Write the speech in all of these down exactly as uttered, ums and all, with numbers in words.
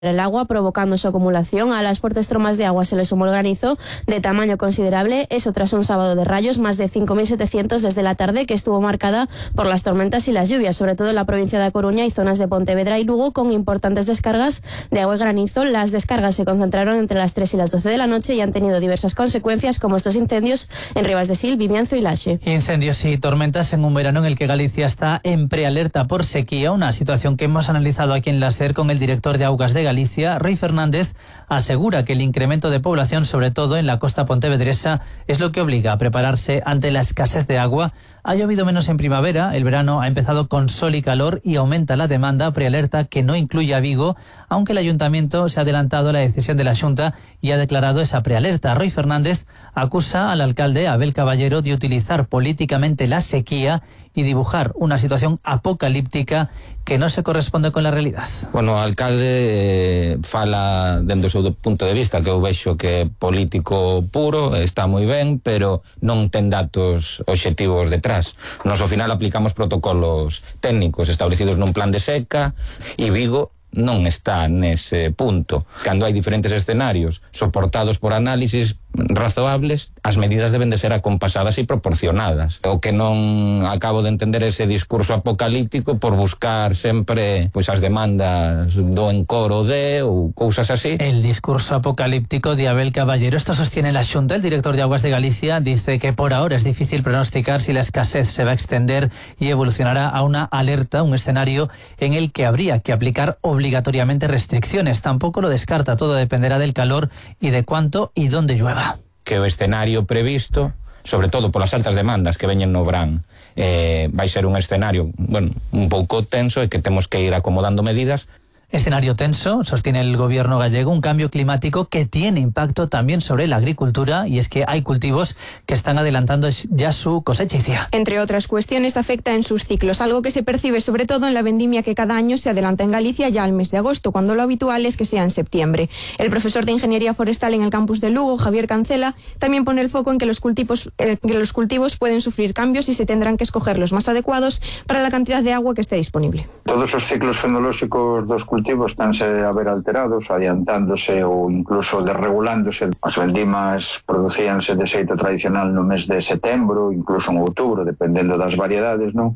el agua, provocando su acumulación. A las fuertes tromas de agua se les sumó el granizo de tamaño considerable, eso tras un sábado de rayos, más de cinco mil setecientos desde la tarde, que estuvo marcada por las tormentas y las lluvias, sobre todo en la provincia de A Coruña y zonas de Pontevedra y Lugo, con importantes descargas de agua y granizo. Las descargas se concentraron entre las tres y las doce de la noche y han tenido diversas consecuencias, como estos incendios en Ribas de Sil, Vimianzo y Laxe. Incendios y tormentas en un verano en el que Galicia está en prealerta por sequía, una situación que hemos analizado aquí en la SER con el director de Augas de Galicia. Rui Fernández asegura que el incremento de población, sobre todo en la costa pontevedresa, es lo que obliga a prepararse ante la escasez de agua. Ha llovido menos en primavera, el verano ha empezado con sol y calor y aumenta la demanda. Prealerta que no incluye a Vigo, aunque el ayuntamiento se ha adelantado a la decisión de la Xunta y ha declarado esa prealerta. Rui Fernández acusa al alcalde Abel Caballero de utilizar políticamente la sequía y dibujar una situación apocalíptica que no se corresponde con la realidad. Bueno, o alcalde eh, fala dende o seu punto de vista, que eu vexo que é político puro, está moi ben, pero non ten datos obxectivos detrás. Nos ao final aplicamos protocolos técnicos establecidos nun plan de seca e Vigo non está nese punto. Cando hai diferentes escenarios soportados por análisis razoables, as medidas deben de ser acompasadas e proporcionadas. O que non acabo de entender ese discurso apocalíptico por buscar sempre pois as demandas do encoro de ou cousas así. El discurso apocalíptico de Abel Caballero. Esto sostiene la Xunta. El director de Aguas de Galicia dice que por ahora es difícil pronosticar si la escasez se va a extender y evolucionará a una alerta, un escenario en el que habría que aplicar obligatoriamente restricciones. Tampoco lo descarta, todo dependerá del calor y de cuánto y dónde llueva. Que o escenario previsto, sobre todo polas altas demandas que veñen no verán, eh, vai ser un escenario, bueno, un pouco tenso e que temos que ir acomodando medidas. Escenario tenso, sostiene el gobierno gallego, un cambio climático que tiene impacto también sobre la agricultura, y es que hay cultivos que están adelantando ya su cosecha. Entre otras cuestiones, afecta en sus ciclos, algo que se percibe sobre todo en la vendimia que cada año se adelanta en Galicia ya al mes de agosto, cuando lo habitual es que sea en septiembre. El profesor de Ingeniería Forestal en el campus de Lugo, Javier Cancela, también pone el foco en que los cultivos, eh, que los cultivos pueden sufrir cambios y se tendrán que escoger los más adecuados para la cantidad de agua que esté disponible. Todos os ciclos fenolóxicos dos cultivos cultivos estánse a ver alterados, adiantándose ou incluso desregulándose. As vendimas producíanse de xeito tradicional no mes de setembro, incluso en outubro, dependendo das variedades, non?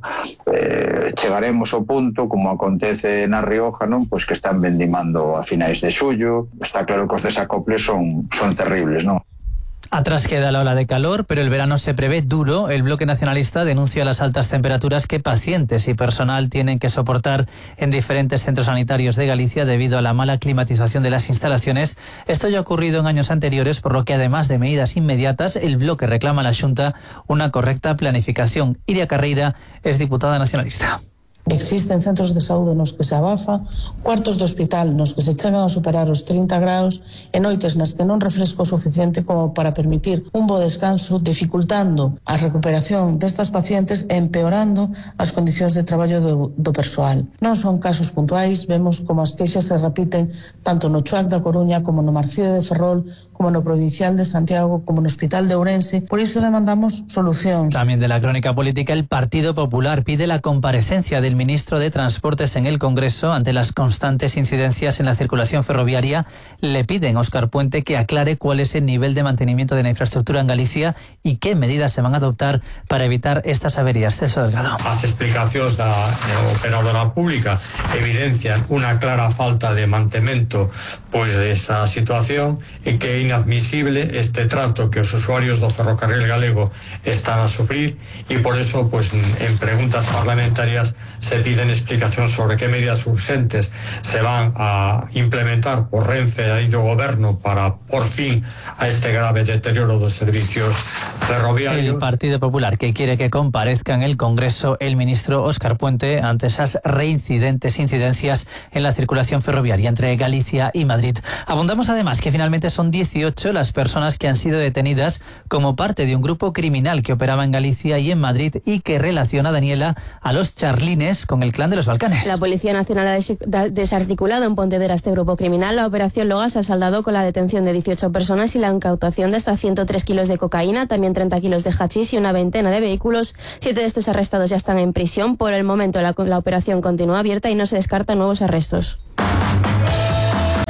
Eh, chegaremos ao punto, como acontece na Rioja, non? Pois que están vendimando a finais de xullo. Está claro que os desacoples son, son terribles, non? Atrás queda la ola de calor, pero el verano se prevé duro. El bloque nacionalista denuncia las altas temperaturas que pacientes y personal tienen que soportar en diferentes centros sanitarios de Galicia debido a la mala climatización de las instalaciones. Esto ya ha ocurrido en años anteriores, por lo que además de medidas inmediatas, el bloque reclama a la Xunta una correcta planificación. Iria Carreira es diputada nacionalista. Existen centros de saúde nos que se abafa, cuartos de hospital nos que se chegan a superar os trinta graus e noites nas que non refresco suficiente como para permitir un bo descanso, dificultando a recuperación destas pacientes e empeorando as condicións de traballo do, do persoal. Non son casos puntuais, vemos como as queixas se repiten tanto no Chuac da Coruña como no Marcío de Ferrol, como no Provincial de Santiago, como no Hospital de Ourense. Por iso demandamos solucións. También de la crónica política, el Partido Popular pide la comparecencia del ministro de Transportes en el Congreso ante las constantes incidencias en la circulación ferroviaria. Le piden a Óscar Puente que aclare cuál es el nivel de mantenimiento de la infraestructura en Galicia y qué medidas se van a adoptar para evitar estas averías. Celso Delgado. As explicacións da operadora pública evidencian unha clara falta de mantemento pois desa situación e que é inadmisible este trato que os usuarios do ferrocarril galego están a sufrir, e por eso pois en preguntas parlamentarias se piden explicacións sobre que medidas urgentes se van a implementar por Renfe e do Goberno para por fin a este grave deterioro dos servicios ferroviarios. El Partido Popular, que quiere que comparezca en el Congreso el ministro Óscar Puente ante esas reincidentes incidencias en la circulación ferroviaria entre Galicia y Madrid. Abundamos además que finalmente son dieciocho las personas que han sido detenidas como parte de un grupo criminal que operaba en Galicia y en Madrid y que relaciona a Daniela a los charlines con el clan de los Balcanes. La Policía Nacional ha desarticulado en Pontevedra este grupo criminal. La operación Loga se ha saldado con la detención de dieciocho personas y la incautación de hasta ciento tres kilos de cocaína, también treinta kilos de hachís y una veintena de vehículos. Siete de estos arrestados ya están en prisión. Por el momento la, la operación continúa abierta y no se descartan nuevos arrestos.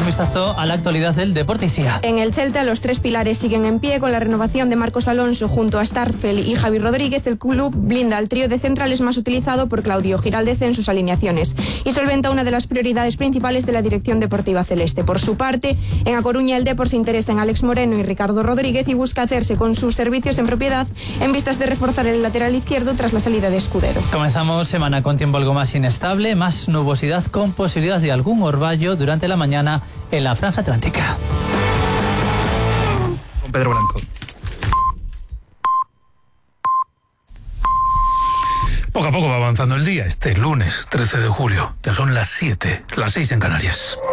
un vistazo a la actualidad del deporte y C I A. En el Celta los tres pilares siguen en pie con la renovación de Marcos Alonso junto a Starfel y Javi Rodríguez. El club blinda al trío de centrales más utilizado por Claudio Giraldez en sus alineaciones y solventa una de las prioridades principales de la dirección deportiva celeste. Por su parte, en A Coruña el Depor se interesa en Alex Moreno y Ricardo Rodríguez y busca hacerse con sus servicios en propiedad en vistas de reforzar el lateral izquierdo tras la salida de Escudero. Comenzamos semana con tiempo algo más inestable, más nubosidad con posibilidad de algún orvallo durante la mañana en la franja atlántica. Con Pedro Blanco. Poco a poco va avanzando el día, este lunes trece de julio. Ya son las siete, las seis en Canarias.